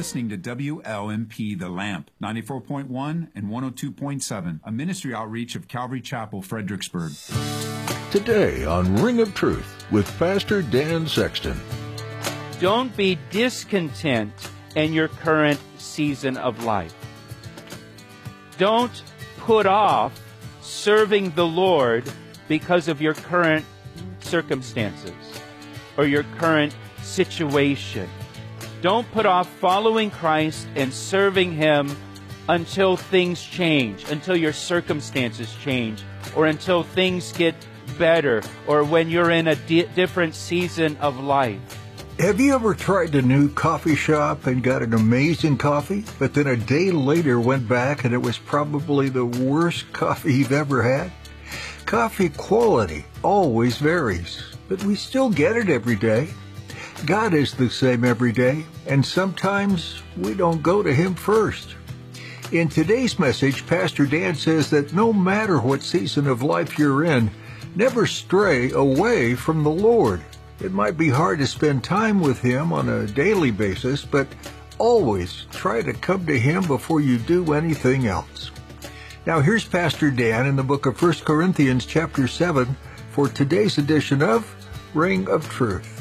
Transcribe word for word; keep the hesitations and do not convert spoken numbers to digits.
listening to W L M P The Lamp, ninety-four point one and one oh two point seven, a ministry outreach of Calvary Chapel, Fredericksburg. Today on Ring of Truth with Pastor Dan Sexton. Don't be discontent in your current season of life. Don't put off serving the Lord because of your current circumstances or your current situation. Don't put off following Christ and serving Him until things change, until your circumstances change, or until things get better, or when you're in a di- different season of life. Have you ever tried a new coffee shop and got an amazing coffee, but then a day later went back and it was probably the worst coffee you've ever had? Coffee quality always varies, but we still get it every day. God is the same every day, and sometimes we don't go to Him first. In today's message, Pastor Dan says that no matter what season of life you're in, never stray away from the Lord. It might be hard to spend time with Him on a daily basis, but always try to come to Him before you do anything else. Now here's Pastor Dan in the book of First Corinthians chapter seven for today's edition of Ring of Truth.